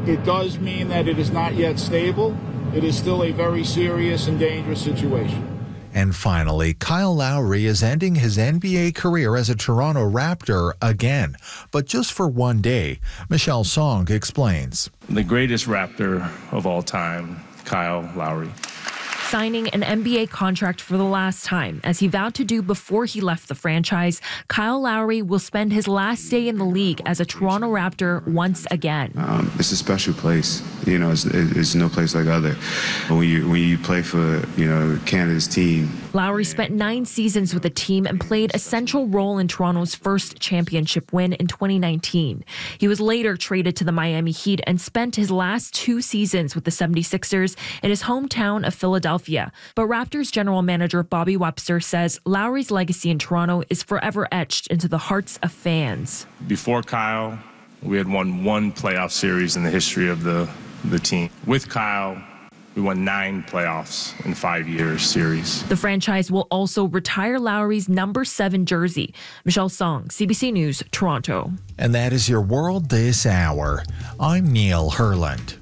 It does mean that it is not yet stable. It is still a very serious and dangerous situation. And finally, Kyle Lowry is ending his NBA career as a Toronto Raptor again, but just for one day. Michelle Song explains. The greatest Raptor of all time, Kyle Lowry. Signing an NBA contract for the last time, as he vowed to do before he left the franchise, Kyle Lowry will spend his last day in the league as a Toronto Raptor once again. It's a special place. You know, it's no place like other. When you play for, Canada's team. Lowry spent 9 seasons with the team and played a central role in Toronto's first championship win in 2019. He was later traded to the Miami Heat and spent his last 2 seasons with the 76ers in his hometown of Philadelphia. But Raptors general manager Bobby Webster says Lowry's legacy in Toronto is forever etched into the hearts of fans. Before Kyle, we had won 1 playoff series in the history of the team. With Kyle, we won 9 playoffs in 5 years series. The franchise will also retire Lowry's number 7 jersey. Michelle Song, CBC News, Toronto. And that is your world this hour. I'm Neil Herland.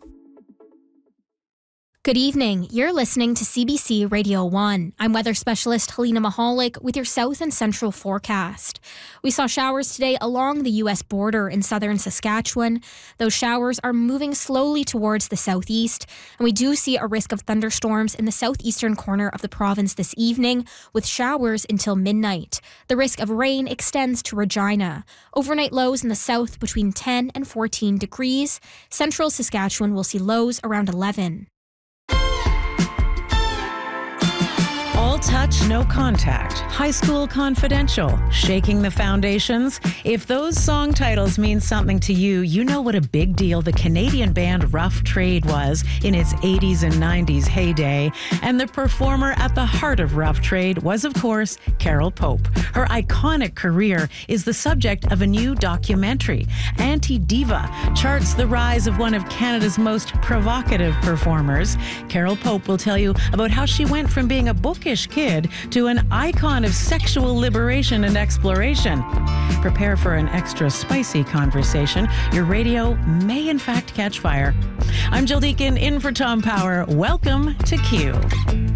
Good evening. You're listening to CBC Radio 1. I'm weather specialist Helena Mahalik with your south and central forecast. We saw showers today along the U.S. border in southern Saskatchewan. Those showers are moving slowly towards the southeast, and we do see a risk of thunderstorms in the southeastern corner of the province this evening, with showers until midnight. The risk of rain extends to Regina. Overnight lows in the south between 10 and 14 degrees. Central Saskatchewan will see lows around 11. All touch, no contact. High School Confidential. Shaking the foundations. If those song titles mean something to you, you know what a big deal the Canadian band Rough Trade was in its 80s and 90s heyday. And the performer at the heart of Rough Trade was, of course, Carol Pope. Her iconic career is the subject of a new documentary. Anti-Diva charts the rise of one of Canada's most provocative performers. Carol Pope will tell you about how she went from being a bookish kid to an icon of sexual liberation and exploration. Prepare for an extra spicy conversation. Your radio may in fact catch fire. I'm Jill Deacon in for Tom Power. Welcome to Q.